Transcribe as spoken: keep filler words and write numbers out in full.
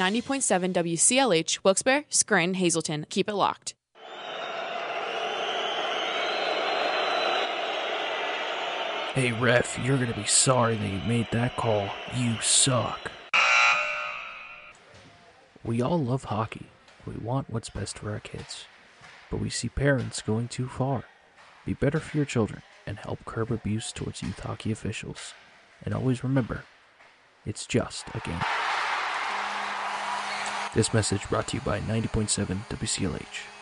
ninety point seven W C L H, Wilkes-Barre, Scranton, Hazleton. Keep it locked. Hey ref, you're gonna be sorry that you made that call. You suck. We all love hockey. We want what's best for our kids. But we see parents going too far. Be better for your children and help curb abuse towards youth hockey officials. And always remember, it's just a game. This message brought to you by ninety point seven W C L H.